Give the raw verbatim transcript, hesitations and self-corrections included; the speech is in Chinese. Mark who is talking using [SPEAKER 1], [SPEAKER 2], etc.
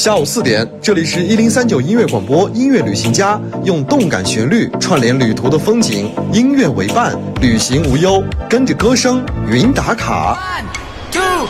[SPEAKER 1] 下午四点，这里是一零三九音乐广播，音乐旅行家用动感旋律串联旅途的风景，音乐为伴，旅行无忧，跟着歌声云打卡。
[SPEAKER 2] One, two,